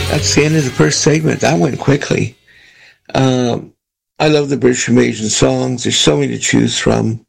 That's the end of the first segment. That went quickly. I love the British Invasion songs. There's so many to choose from.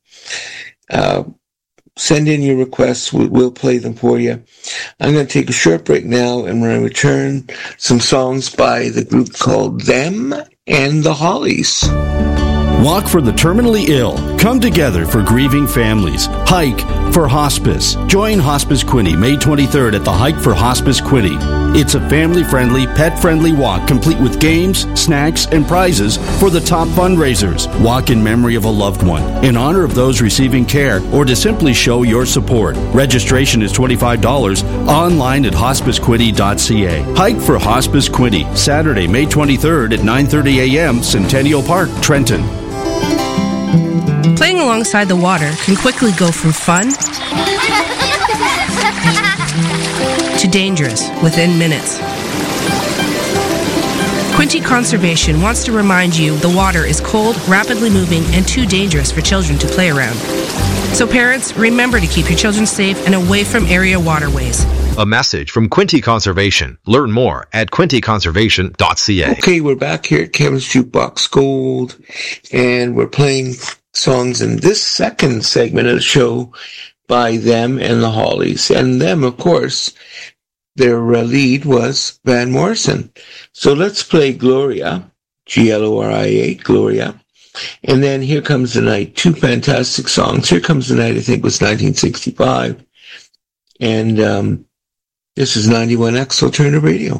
Send in your requests. We'll play them for you. I'm going to take a short break now, and when I return, some songs by the group called Them and the Hollies. Walk for the terminally ill. Come together for grieving families. Hike for Hospice. Join Hospice Quinte May 23rd at the Hike for Hospice Quinte. It's a family-friendly, pet-friendly walk complete with games, snacks, and prizes for the top fundraisers. Walk in memory of a loved one, in honor of those receiving care, or to simply show your support. Registration is $25 online at hospicequinte.ca. Hike for Hospice Quinte, Saturday, May 23rd at 9:30 a.m., Centennial Park, Trenton. Playing alongside the water can quickly go from fun to dangerous within minutes. Quinte Conservation wants to remind you the water is cold, rapidly moving, and too dangerous for children to play around. So parents, remember to keep your children safe and away from area waterways. A message from Quinte Conservation. Learn more at quinteconservation.ca. Okay, we're back here at Kevin's Jukebox Gold, and we're playing songs in this second segment of the show by Them and the Hollies. And Them, of course, their lead was Van Morrison. So let's play Gloria, Gloria, Gloria. And then Here Comes the Night, two fantastic songs. Here Comes the Night, I think, was 1965. And this is 91X Alternative Radio.